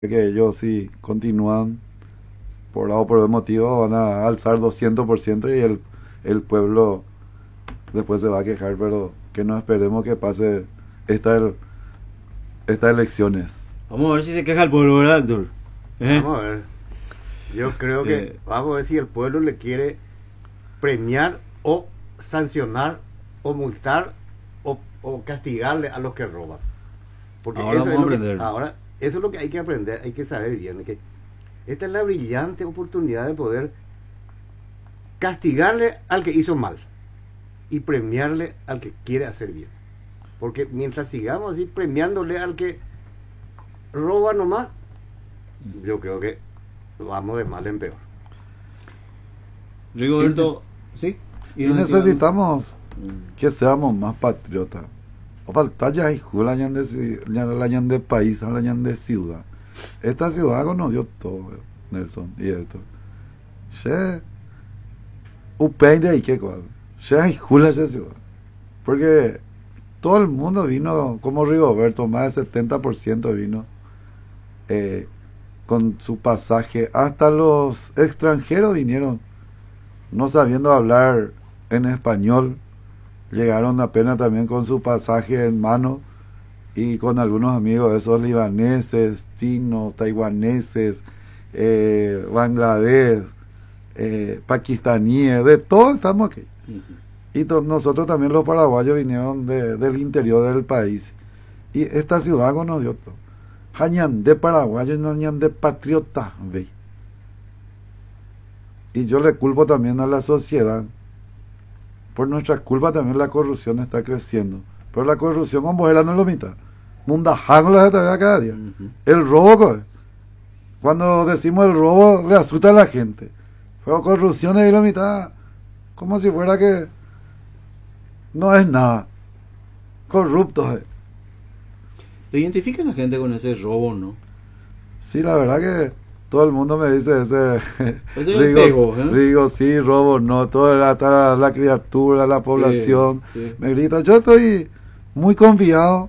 que ellos si continúan por A o por B motivo van a alzar 200% y el pueblo después se va a quejar, pero que no esperemos que pase esta, estas elecciones. Vamos a ver si se queja el pueblo, ¿verdad, Héctor? Vamos a ver. Yo creo que vamos a ver si el pueblo le quiere premiar o sancionar o multar o castigarle a los que roban. Porque Ahora vamos a aprender. Ahora, eso es lo que hay que aprender, hay que saber bien. Que esta es la brillante oportunidad de poder castigarle al que hizo mal y premiarle al que quiere hacer bien. Porque mientras sigamos así premiándole al que roba nomás, yo creo que vamos de mal en peor. Rigoberto, ¿sí? Y necesitamos que seamos más patriotas. O falta ya hijo la de país, la de ciudad. Esta ciudad nos dio todo, Nelson, y esto. Che, de ahí que cual. Che, hijo la ciudad. Porque todo el mundo vino como Rigoberto, más del 70% vino con su pasaje. Hasta los extranjeros vinieron no sabiendo hablar en español, llegaron apenas también con su pasaje en mano y con algunos amigos, esos libaneses, chinos, taiwaneses, Bangladesh, pakistaníes, de todo estamos aquí. Y nosotros también los paraguayos vinieron del interior del país. Y esta ciudad nos dio todo. Hañan de paraguayos y hañan de patriota, ve. Y yo le culpo también a la sociedad. Por nuestra culpa también la corrupción está creciendo. Pero la corrupción con Bojera no es lo mitad. Mundajango la gente cada día. El robo, cuando decimos el robo, le asusta a la gente. Pero corrupción es la mitad. Como si fuera que no es nada. Corrupto es. ¿Te identifica la gente con ese robo, no? Sí, la verdad que todo el mundo me dice ese. Digo, sí, robo, no. Toda la criatura, la población. Sí. Me grita. Yo estoy muy confiado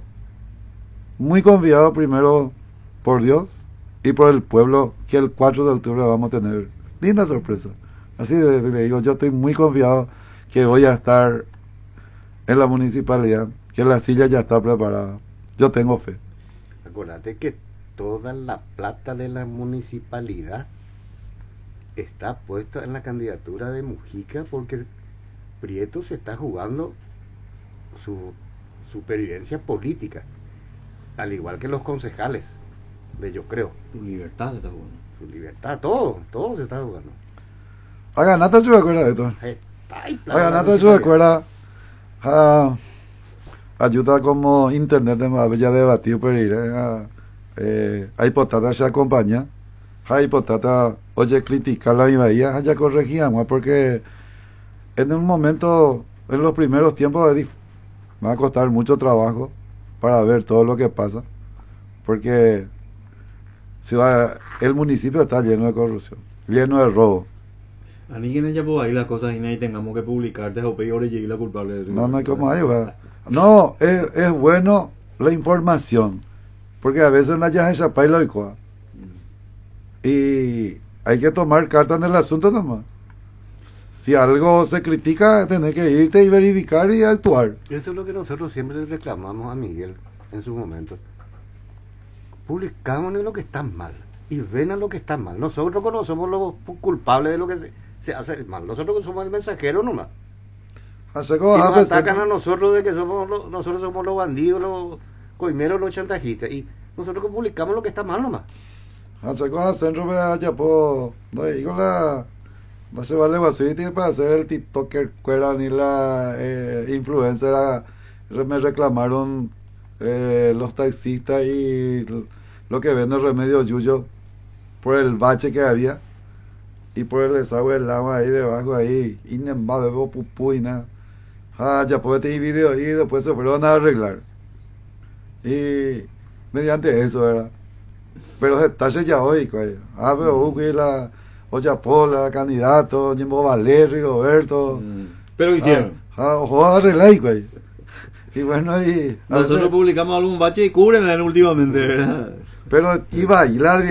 primero por Dios y por el pueblo, que el 4 de octubre vamos a tener linda sorpresa. Así le digo, yo estoy muy confiado que voy a estar en la municipalidad, que la silla ya está preparada. Yo tengo fe. Acuérdate que toda la plata de la municipalidad está puesta en la candidatura de Mujica, porque Prieto se está jugando su supervivencia política, al igual que los concejales de Yo Creo. Su libertad se está jugando. Su libertad, todo se está jugando. Haganata yo recuerda de esto. Haganata yo recuerda ayuda como internet de más bella debatir por ir hay potata se acompaña, hay potata oye criticar la bahía, ya corregíamos porque en un momento, en los primeros tiempos va a costar mucho trabajo para ver todo lo que pasa, porque el municipio está lleno de corrupción, lleno de robo. A mí que me llamó ahí las cosas y tengamos que publicar, te y ahora llegué la culpable. No hay como ahí, ¿verdad? No, es bueno la información, porque a veces no hay esa paila y hay que tomar cartas en el asunto nomás. Si algo se critica, tenés que irte y verificar y actuar. Eso es lo que nosotros siempre le reclamamos a Miguel en su momento. Publicamos lo que está mal y ven a lo que está mal. Nosotros no somos los culpables de lo que se hace mal. Nosotros somos el mensajero nomás. Y nos atacan a nosotros de que nosotros somos los bandidos, los coimeros, los chantajistas. Y nosotros publicamos lo que está mal nomás. Hace cosas centro me haya no digo no se vale así para hacer el TikToker cuera ni la influencer. Me reclamaron los taxistas y lo que vende remedio yuyo por el bache que había y por el desagüe del agua ahí debajo ahí y nada de pupú y nada. Ya puede tener video y después se fueron a arreglar y mediante eso, ¿verdad? Pero se está ya hoy, pero la Oyapola, candidato, Jimbo Valer, Rigoberto. Pero hicieron. Ojo a arreglar, güey. Y bueno, y nosotros publicamos algún bache y cúbrenla últimamente, ¿verdad? Pero iba y la